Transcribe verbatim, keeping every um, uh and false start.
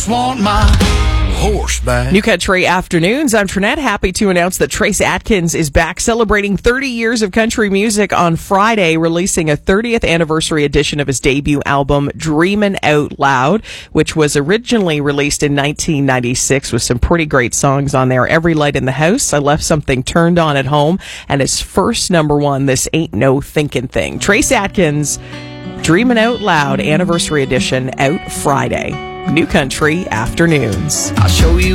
Want my horse back. New Country Afternoons. I'm Trinette. Happy to announce that Trace Atkins is back celebrating thirty years of country music on Friday, releasing a thirtieth anniversary edition of his debut album, Dreamin' Out Loud, which was originally released in nineteen ninety-six with some pretty great songs on there. Every Light in the House, I Left Something Turned On at Home, and his first number one, This Ain't No Thinkin' Thing. Trace Atkins, Dreamin' Out Loud, anniversary edition, out Friday. New Country Afternoons. I'll show you